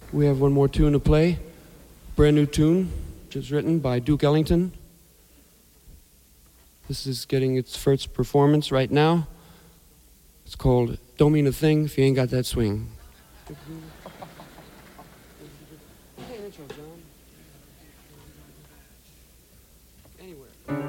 We have one more tune to play. Brand new tune, just written by Duke Ellington. This is getting its first performance right now. It's called Don't Mean a Thing If You Ain't Got That Swing. Anywhere.